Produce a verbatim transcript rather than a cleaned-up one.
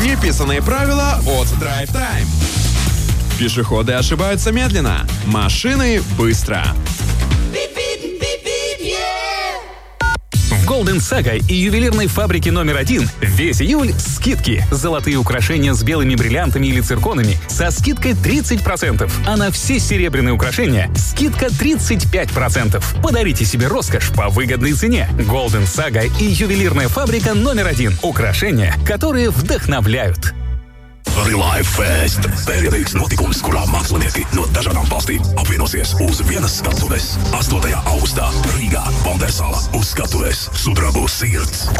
Неписанные правила от Drive Time. Пешеходы ошибаются медленно, машины быстро. В Golden Saga и ювелирной фабрике номер один весь июль скидки. Золотые украшения с белыми бриллиантами или цирконами со скидкой тридцать процентов. А на все серебряные украшения скидка тридцать пять процентов. Подарите себе роскошь по выгодной цене. Golden Saga и ювелирная фабрика номер один. Украшения, которые вдохновляют. Relive Fest. Pēdējais notikums, kurā mākslinieki no dažādām valstīm apvienosies uz vienas skatuves. astotajā augustā Rīgā, Valdersāla uz skatuves Sudrabu sirds.